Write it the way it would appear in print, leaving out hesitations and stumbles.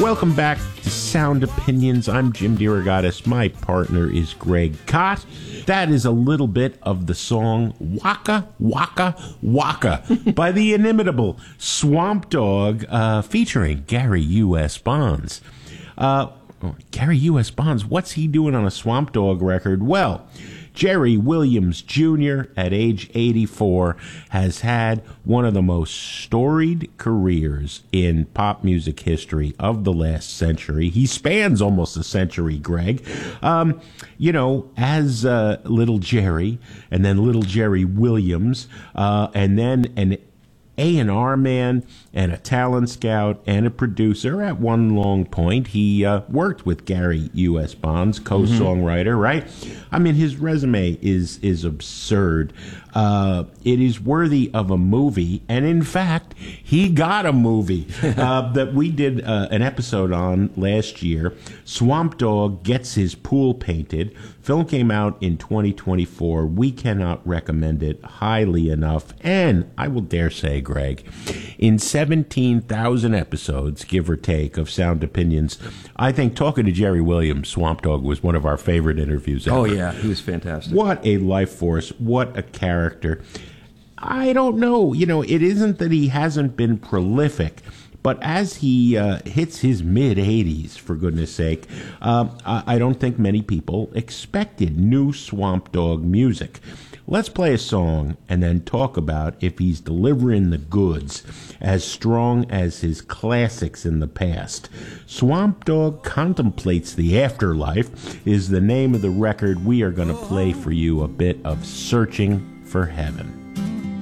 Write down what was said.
Welcome back to Sound Opinions. I'm Jim DeRogatis. My partner is Greg Kot. That is a little bit of the song Waka Waka Waka by the inimitable Swamp Dogg featuring Gary U.S. Bonds. Gary U.S. Bonds, what's he doing on a Swamp Dogg record? Well, Jerry Williams Jr. at age 84 has had one of the most storied careers in pop music history of the last century. He spans almost a century, Greg. As Little Jerry, and then Little Jerry Williams, and then an A&R man and a talent scout and a producer. At one long point, he worked with Gary U.S. Bonds, co-songwriter, right? I mean, his resume is absurd. It is worthy of a movie, and in fact, he got a movie that we did an episode on last year. Swamp Dogg Gets His Pool Painted. Film came out in 2024. We cannot recommend it highly enough, and I will dare say, Greg, in 17,000 episodes, give or take, of Sound Opinions, I think talking to Jerry Williams, Swamp Dogg, was one of our favorite interviews ever. Oh, yeah, he was fantastic. What a life force. What a character. I don't know. It isn't that he hasn't been prolific, but as he hits his mid-80s, for goodness sake, I don't think many people expected new Swamp Dogg music. Let's play a song and then talk about if he's delivering the goods as strong as his classics in the past. Swamp Dogg Contemplates the Afterlife is the name of the record. We are going to play for you a bit of Searching for Heaven.